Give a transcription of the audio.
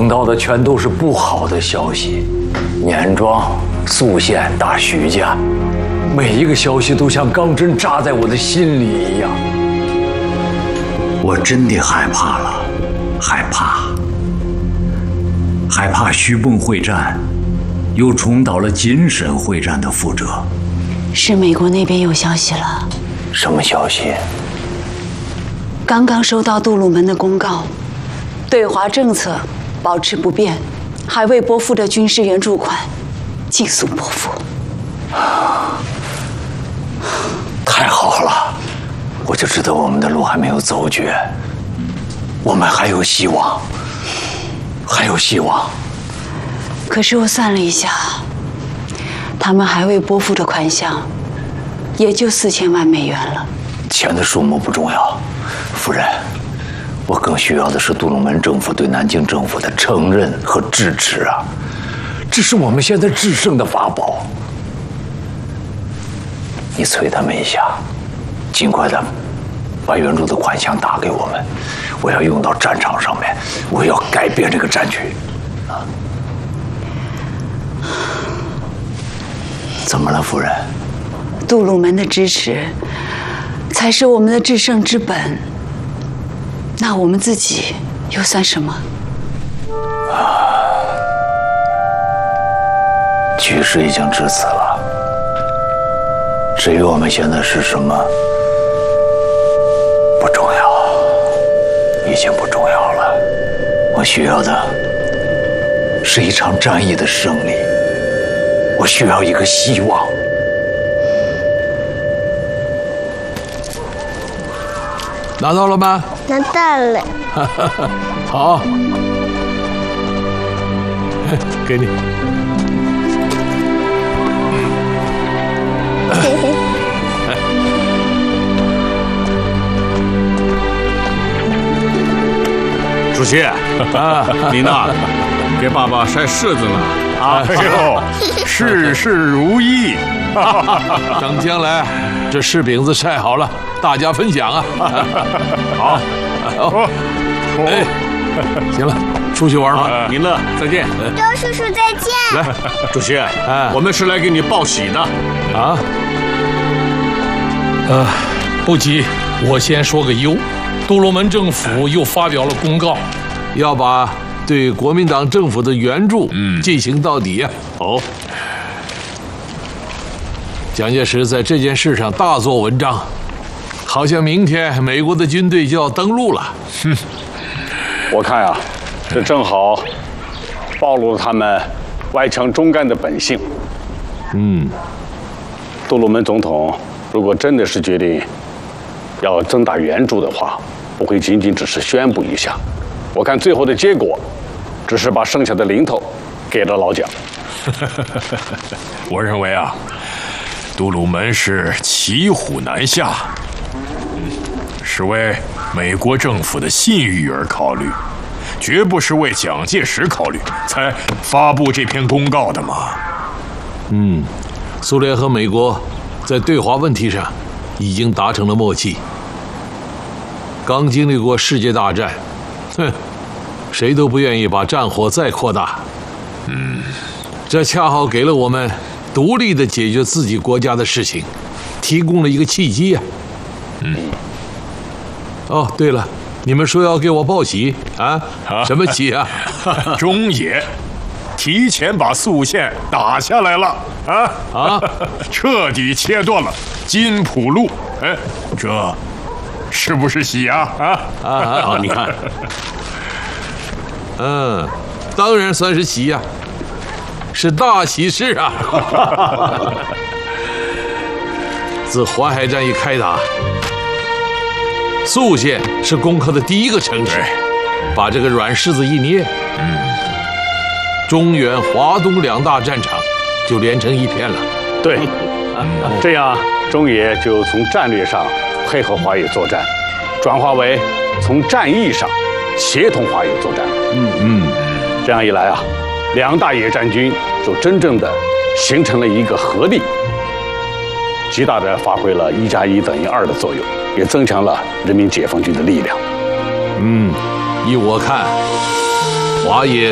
等到的全都是不好的消息，碾庄、宿县打徐家，每一个消息都像钢针扎在我的心里一样。我真的害怕了，害怕徐蚌会战又重蹈了锦沈会战的覆辙。 是美国那边有消息了。 什么消息？ 刚刚收到杜鲁门的公告，对华政策保持不变，还未拨付的军事援助款尽速拨付。 太好了，我就知道我们的路还没有走绝，我们还有希望，还有希望。 可是我算了一下，他们还未拨付的款项也就4000万美元了。 钱的数目不重要，夫人，我更需要的是杜鲁门政府对南京政府的承认和支持啊！这是我们现在制胜的法宝。你催他们一下，尽快的把援助的款项打给我们，我要用到战场上面，我要改变这个战局。啊！怎么了，夫人？ 杜鲁门的支持才是我们的制胜之本。那我们自己又算什么？ 局势已经至此了，至于我们现在是什么，不重要，已经不重要了。我需要的是一场战役的胜利，我需要一个希望。 拿到了吗？ 拿到了。 好，给你。 主席啊，你呢？给爸爸晒柿子呢。 哎呦，事事如意。等将来这柿饼子晒好了，大家分享啊！好，好，哎，行了，出去玩吧。 米勒，再见。 周叔叔再见。 来，主席，我们是来给你报喜的。 啊？不急，我先说个忧。杜鲁门政府又发表了公告，要把对国民党政府的援助进行到底呀。 哦。 蒋介石在这件事上大做文章，好像明天美国的军队就要登陆了。 我看啊，这正好暴露了他们外强中干的本性。杜鲁门总统如果真的是决定要增大援助的话，不会仅仅只是宣布一下。我看最后的结果，只是把剩下的零头给了老蒋。 我认为啊，杜鲁门是骑虎难下，是为美国政府的信誉而考虑，绝不是为蒋介石考虑才发布这篇公告的嘛。 苏联和美国在对华问题上已经达成了默契。刚经历过世界大战，谁都不愿意把战火再扩大。这恰好给了我们独立的解决自己国家的事情提供了一个契机呀。哦，对了，你们说要给我报喜啊？什么喜啊？ 中野提前把宿县打下来了啊！彻底切断了金浦路，哎，这是不是喜啊？ 好，你看， 当然算是喜呀，是大喜事啊！自淮海战役开打，宿县是攻克的第一个城市，把这个软柿子一捏，中原、华东两大战场就连成一片了。 对，这样中野就从战略上配合华野作战，转化为从战役上协同华野作战。这样一来啊，两大野战军就真正的形成了一个合力，极大的发挥了1+1等于2的作用，也增强了人民解放军的力量。 依我看，华野